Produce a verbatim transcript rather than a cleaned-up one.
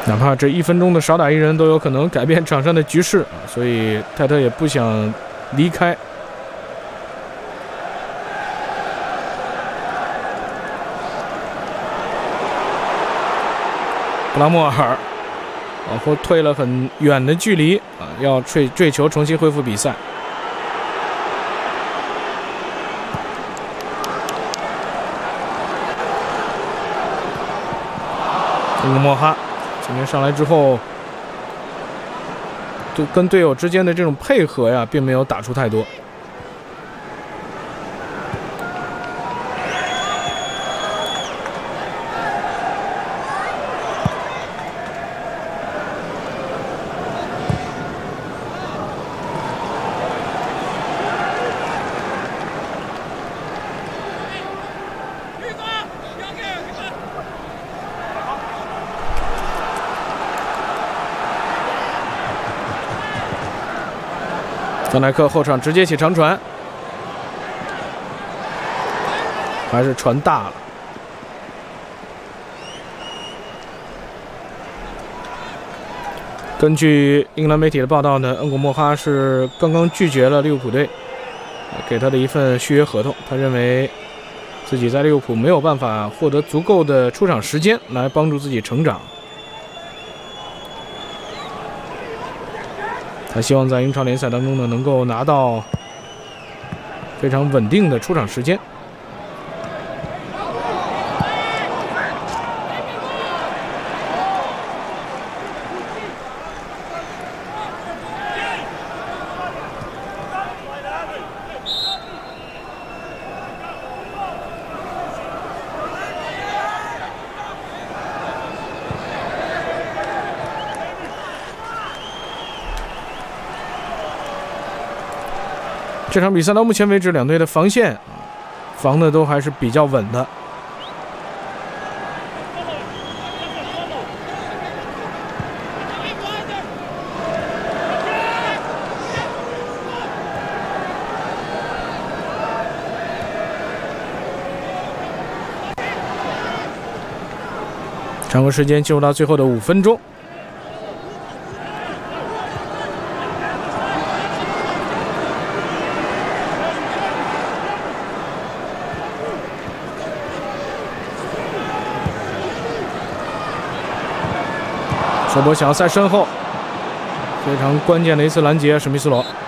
哪怕这一分钟的少打一人都有可能改变场上的局势，所以泰特也不想离开。布拉莫尔往后退了很远的距离啊，要追追求重新恢复比赛。这个莫哈今天上来之后，就跟队友之间的这种配合呀，并没有打出太多。范戴克后场直接起长传，还是传大了。根据英格兰媒体的报道呢，恩古莫哈是刚刚拒绝了利物浦队给他的一份续约合同。他认为自己在利物浦没有办法获得足够的出场时间来帮助自己成长。他希望在英超联赛当中呢，能够拿到非常稳定的出场时间。这场比赛到目前为止，两队的防线防的都还是比较稳的。常规时间进入到最后的五分钟。索博想要在身后，非常关键的一次拦截，史密斯罗。